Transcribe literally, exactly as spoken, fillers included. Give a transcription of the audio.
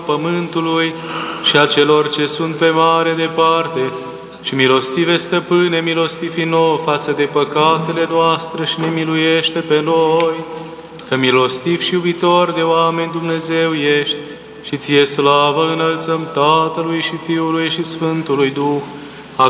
pământului și a celor ce sunt pe mare departe, și milostive Stăpâne, milostivi nouă față de păcatele noastre și ne miluiește pe noi, că milostiv și iubitor de oameni Dumnezeu ești, și ție slavă înălțăm Tatălui și Fiului și Sfântului Duh,